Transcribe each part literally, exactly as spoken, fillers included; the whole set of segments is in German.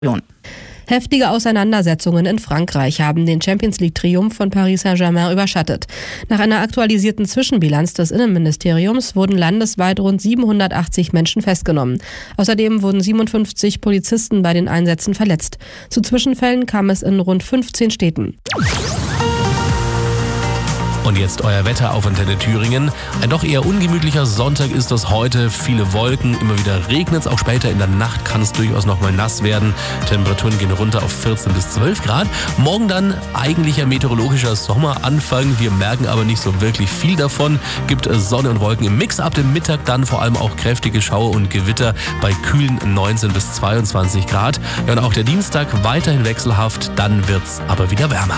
Heftige Auseinandersetzungen in Frankreich haben den Champions-League-Triumph von Paris Saint-Germain überschattet. Nach einer aktualisierten Zwischenbilanz des Innenministeriums wurden landesweit rund siebenhundertachtzig Menschen festgenommen. Außerdem wurden siebenundfünfzig Polizisten bei den Einsätzen verletzt. Zu Zwischenfällen kam es in rund fünfzehn Städten. Und jetzt euer Wetter auf Antenne Thüringen. Ein doch eher ungemütlicher Sonntag ist das heute. Viele Wolken, immer wieder regnet es. Auch später in der Nacht kann es durchaus nochmal nass werden. Temperaturen gehen runter auf vierzehn bis zwölf Grad. Morgen dann eigentlicher meteorologischer Sommeranfang. Wir merken aber nicht so wirklich viel davon. Gibt Sonne und Wolken im Mix. Ab dem Mittag dann vor allem auch kräftige Schauer und Gewitter bei kühlen neunzehn bis zweiundzwanzig Grad. Ja, und auch der Dienstag weiterhin wechselhaft. Dann wird's aber wieder wärmer.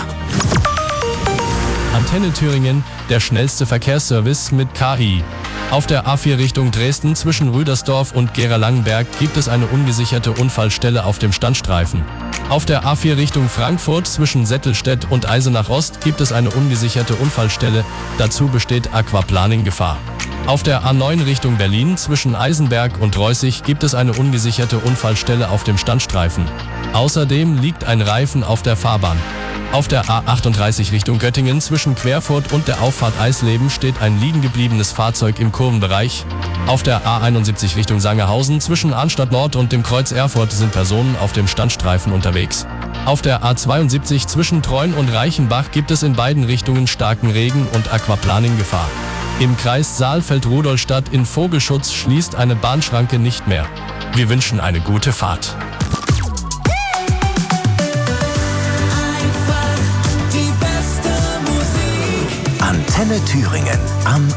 Antenne Thüringen, der schnellste Verkehrsservice mit K I. Auf der A vier Richtung Dresden zwischen Rüdersdorf und Gera-Langenberg gibt es eine ungesicherte Unfallstelle auf dem Standstreifen. Auf der A vier Richtung Frankfurt zwischen Settelstedt und Eisenach-Ost gibt es eine ungesicherte Unfallstelle. Dazu besteht Aquaplaning-Gefahr. Auf der A neun Richtung Berlin zwischen Eisenberg und Reußig gibt es eine ungesicherte Unfallstelle auf dem Standstreifen. Außerdem liegt ein Reifen auf der Fahrbahn. Auf der A achtunddreißig Richtung Göttingen zwischen Querfurt und der Auffahrt Eisleben steht ein liegengebliebenes Fahrzeug im Kurvenbereich. Auf der A einundsiebzig Richtung Sangerhausen zwischen Arnstadt Nord und dem Kreuz Erfurt sind Personen auf dem Standstreifen unterwegs. Auf der A zweiundsiebzig zwischen Treuen und Reichenbach gibt es in beiden Richtungen starken Regen und Aquaplaning-Gefahr. Im Kreis Saalfeld-Rudolstadt in Vogelschutz schließt eine Bahnschranke nicht mehr. Wir wünschen eine gute Fahrt. Antenne Thüringen am